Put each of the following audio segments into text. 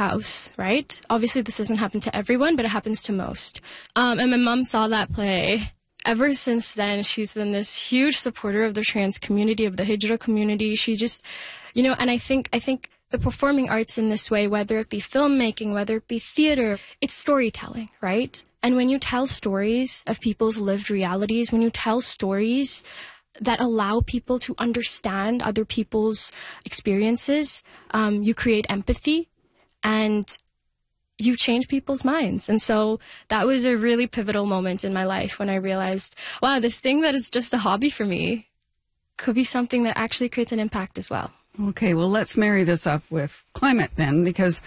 house, right? Obviously, this doesn't happen to everyone, but it happens to most. And my mom saw that play. Ever since then, she's been this huge supporter of the trans community, of the Hijra community. She just, and I think the performing arts in this way, whether it be filmmaking, whether it be theater, it's storytelling, right? And when you tell stories of people's lived realities, when you tell stories that allow people to understand other people's experiences, you create empathy and you change people's minds. And so that was a really pivotal moment in my life when I realized, wow, this thing that is just a hobby for me could be something that actually creates an impact as well. Okay, well, let's marry this up with climate then, because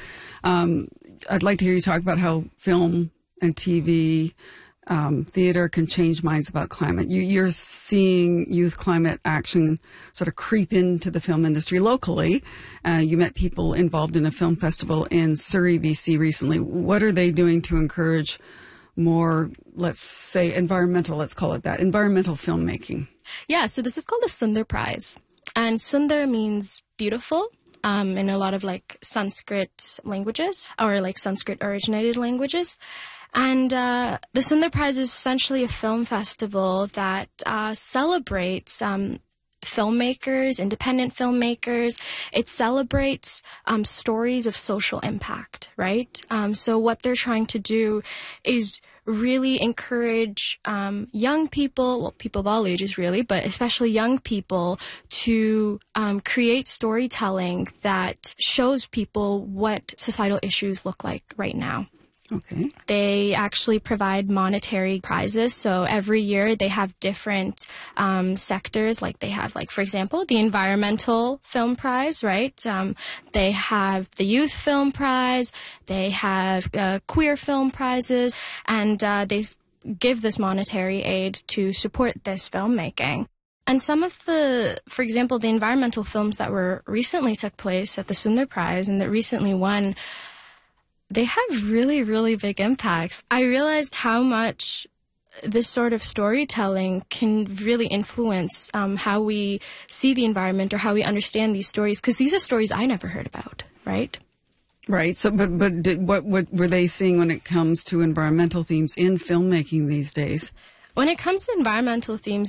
I'd like to hear you talk about how film and TV, theater can change minds about climate. You're seeing youth climate action sort of creep into the film industry locally. You met people involved in a film festival in Surrey, BC recently. What are they doing to encourage more, let's say, let's call it that, environmental filmmaking? Yeah, so this is called the Sundar Prize. And Sundar means beautiful in a lot of like Sanskrit languages or like Sanskrit originated languages. And the Sundar Prize is essentially a film festival that celebrates filmmakers, independent filmmakers. It celebrates stories of social impact, right? So what they're trying to do is really encourage young people, well, people of all ages really, but especially young people to create storytelling that shows people what societal issues look like right now. Okay. They actually provide monetary prizes. So every year they have different sectors. Like they have, like, for example, the Environmental Film Prize, right? They have the Youth Film Prize. They have Queer Film Prizes. And they give this monetary aid to support this filmmaking. And some of for example, the environmental films that recently took place at the Sundar Prize and that recently won, they have really, really big impacts. I realized how much this sort of storytelling can really influence how we see the environment or how we understand these stories, because these are stories I never heard about, right? Right. So, but what were they seeing when it comes to environmental themes in filmmaking these days? When it comes to environmental themes,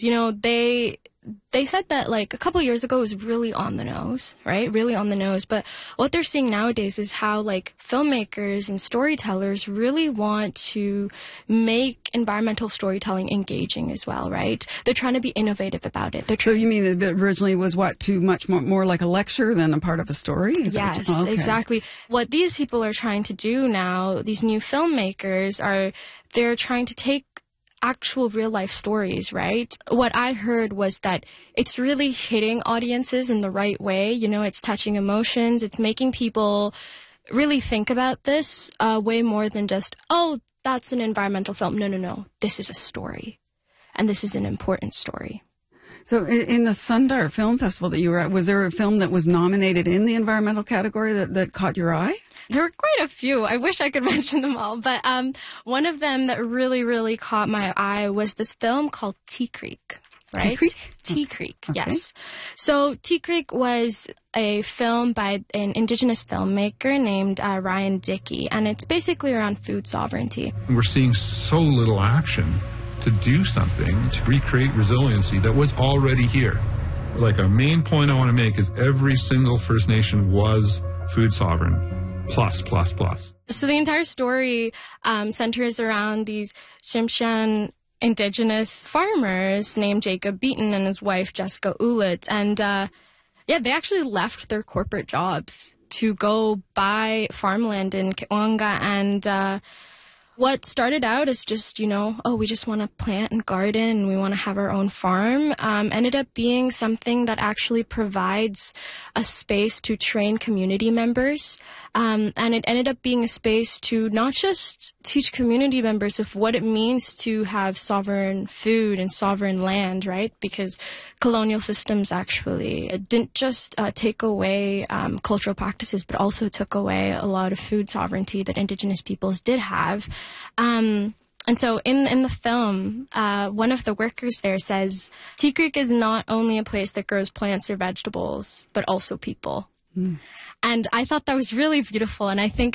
they said that like a couple years ago it was really on the nose, right? Really on the nose. But what they're seeing nowadays is how like filmmakers and storytellers really want to make environmental storytelling engaging as well, right? They're trying to be innovative about it. So you mean it originally was too much more like a lecture than a part of a story? Yes, exactly. What these people are trying to do now, these new filmmakers they're trying to take actual real life stories, right? What I heard was that it's really hitting audiences in the right way. It's touching emotions. It's making people really think about this way more than just, oh, that's an environmental film. No. This is a story. And this is an important story. So in the Sundar Film Festival that you were at, was there a film that was nominated in the environmental category that caught your eye? There were quite a few. I wish I could mention them all. But one of them that really, really caught my eye was this film called Tea Creek, right? Tea Creek? Tea Creek, okay. Yes. So Tea Creek was a film by an Indigenous filmmaker named Ryan Dickey, and it's basically around food sovereignty. We're seeing so little action to do something to recreate resiliency that was already here. Like a main point I want to make is every single First Nation was food sovereign. Plus. So the entire story centers around these Tsimshian Indigenous farmers named Jacob Beaton and his wife Jessica Ulit. And they actually left their corporate jobs to go buy farmland in Kiwanga. And what started out as just, we just want to plant and garden and we want to have our own farm, ended up being something that actually provides a space to train community members. And it ended up being a space to not just teach community members of what it means to have sovereign food and sovereign land, right? Because colonial systems actually didn't just take away cultural practices, but also took away a lot of food sovereignty that Indigenous peoples did have. And so in the film, one of the workers there says, Tea Creek is not only a place that grows plants or vegetables, but also people. And I thought that was really beautiful. And I think